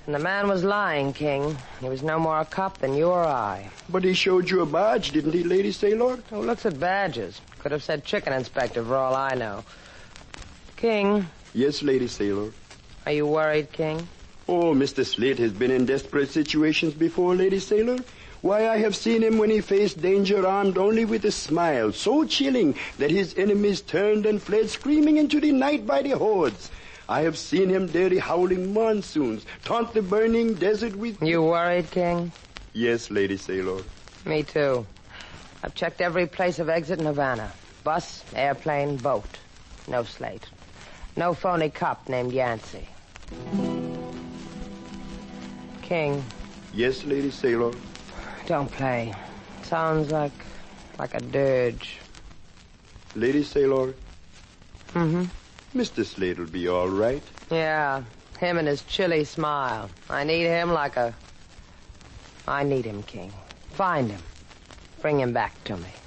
And the man was lying, King. He was no more a cop than you or I. But he showed you a badge, didn't he, Lady Sailor? Who looks at badges? Could have said chicken inspector for all I know. King. Yes, Lady Sailor. Are you worried, King? Oh, Mr. Slate has been in desperate situations before, Lady Sailor. Why, I have seen him when he faced danger armed only with a smile, so chilling that his enemies turned and fled screaming into the night by the hordes. I have seen him dare the howling monsoons, taunt the burning desert with... You worried, King? Yes, Lady Sailor. Me too. I've checked every place of exit in Havana. Bus, airplane, boat. No Slate. No phony cop named Yancey. King. Yes, Lady Sailor. Don't play. Sounds like a dirge. Lady Sailor. Mm-hmm. Mr. Slate will be all right. Yeah, him and his chilly smile. I need him I need him, King. Find him. Bring him back to me.